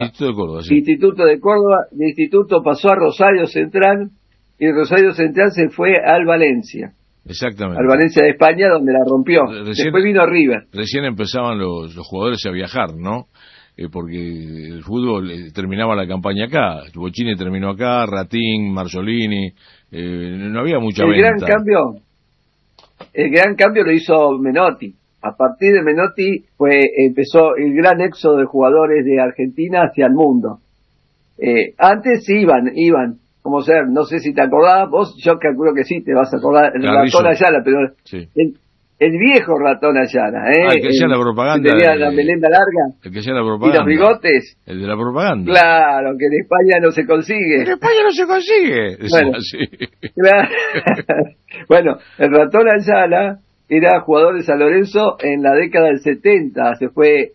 Instituto de Córdoba, sí. Instituto de Córdoba, de Instituto pasó a Rosario Central, y Rosario Central se fue al Valencia. Exactamente. Al Valencia de España, donde la rompió. Después vino River. Recién empezaban los jugadores a viajar, ¿no? Porque el fútbol terminaba la campaña acá. Bocini terminó acá, Ratín, Marzolini, no había mucha venta. El gran cambio lo hizo Menotti. A partir de Menotti empezó el gran éxodo de jugadores de Argentina hacia el mundo. Antes iban, como ser, no sé si te acordabas, vos, yo calculo que sí, te vas a acordar, el Ratón Ayala, pero sí. el viejo Ratón Ayala, el que hacía la propaganda. Que tenía la melena larga. El que hacía la propaganda. Y los bigotes. El de la propaganda. Claro, que en España no se consigue. En España no se consigue. Bueno, claro. Bueno, el Ratón Ayala era jugador de San Lorenzo en la década del 70, se fue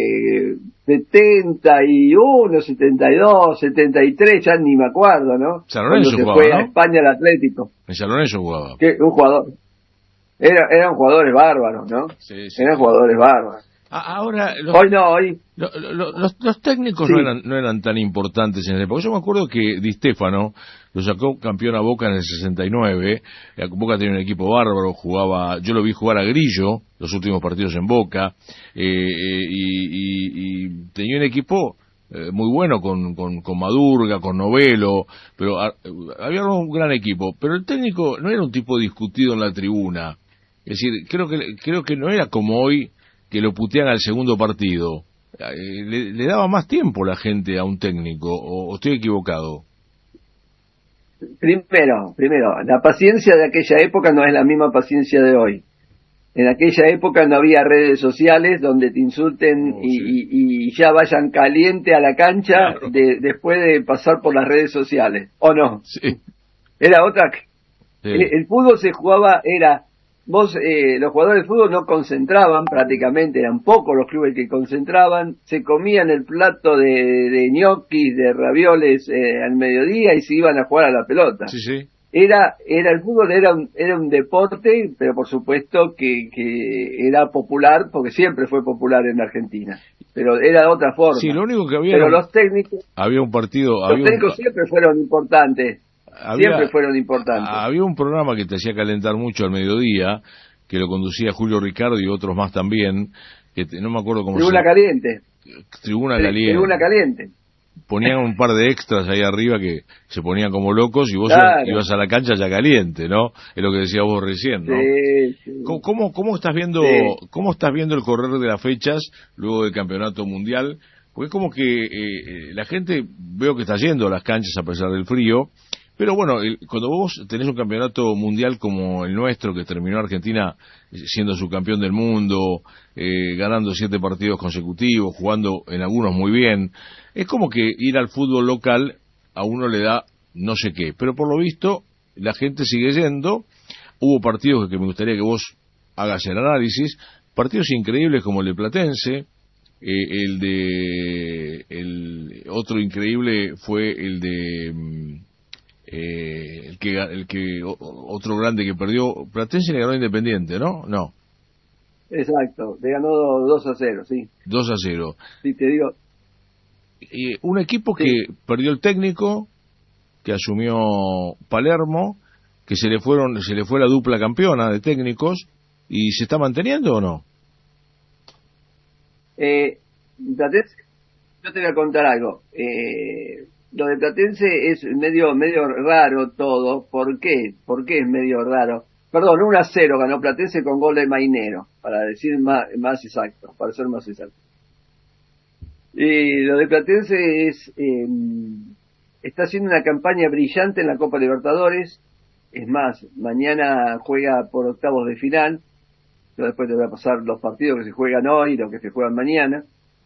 71, 72, 73, ya ni me acuerdo, ¿no? San Lorenzo cuando se jugaba, fue ¿no? a España al Atlético. En San Lorenzo jugaba. Un jugador. Eran jugadores bárbaros, ¿no? Sí, eran jugadores bárbaros. Ahora, hoy los técnicos sí. no eran tan importantes en esa época. Yo me acuerdo que Di Stéfano lo sacó campeón a Boca en el 69. Boca tenía un equipo bárbaro, yo lo vi jugar a Grillo los últimos partidos en Boca, y tenía un equipo muy bueno con Madurga, con Novelo, pero había un gran equipo. Pero el técnico no era un tipo discutido en la tribuna. Es decir, creo que no era como hoy, que lo putean al segundo partido. Le daba más tiempo la gente a un técnico, o estoy equivocado. Primero, la paciencia de aquella época no es la misma paciencia de hoy. En aquella época no había redes sociales donde te insulten y ya vayan caliente a la cancha, claro, después de pasar por las redes sociales, ¿o no? Sí. Era otra. Sí. El fútbol se jugaba, los jugadores de fútbol no concentraban prácticamente, eran pocos los clubes que concentraban, se comían el plato de ñoquis, de ravioles al mediodía y se iban a jugar a la pelota. Sí, sí. El fútbol era un deporte, pero por supuesto que era popular, porque siempre fue popular en Argentina, pero era de otra forma. Sí, lo único que había pero los técnicos, había un partido, los técnicos siempre fueron importantes. Siempre fueron importantes. Había un programa que te hacía calentar mucho al mediodía, que lo conducía Julio Ricardo y otros más también, que no me acuerdo cómo Tribuna Caliente. Tribuna Caliente. Tribuna Caliente. Ponían un par de extras ahí arriba que se ponían como locos y vos ibas a la cancha ya caliente, ¿no? Es lo que decías vos recién, ¿no? Sí. ¿Cómo estás viendo el correr de las fechas luego del campeonato mundial? Porque es como que la gente veo que está yendo a las canchas a pesar del frío. Pero bueno, cuando vos tenés un campeonato mundial como el nuestro, que terminó Argentina siendo subcampeón del mundo, ganando 7 partidos consecutivos, jugando en algunos muy bien, es como que ir al fútbol local a uno le da no sé qué. Pero por lo visto, la gente sigue yendo. Hubo partidos que me gustaría que vos hagas el análisis, partidos increíbles como el de Platense, otro increíble fue el de... otro grande que perdió Platense, le ganó Independiente, ¿no? No. Exacto, le ganó 2-0, sí. 2-0. Sí, te digo. Un equipo que perdió el técnico, que asumió Palermo, que se le fue la dupla campeona de técnicos, y se está manteniendo o no. Platense, yo te voy a contar algo. Lo de Platense es medio raro todo. ¿Por qué? ¿Por qué es medio raro? Perdón, 1-0 ganó Platense con gol de Mainero, para decir más exacto, para ser más exacto. Lo de Platense está haciendo una campaña brillante en la Copa Libertadores. Es más, mañana juega por octavos de final. Yo después te voy a pasar los partidos que se juegan hoy y los que se juegan mañana.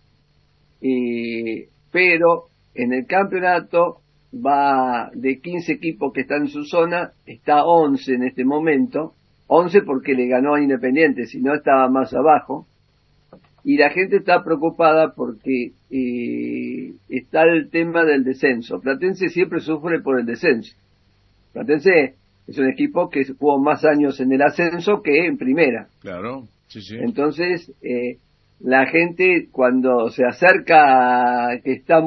Pero en el campeonato va de 15 equipos que están en su zona, está 11 en este momento, 11 porque le ganó a Independiente, si no estaba más abajo, y la gente está preocupada porque está el tema del descenso. Platense siempre sufre por el descenso. Platense es un equipo que jugó más años en el ascenso que en primera. Claro, sí, sí. Entonces, la gente cuando se acerca que está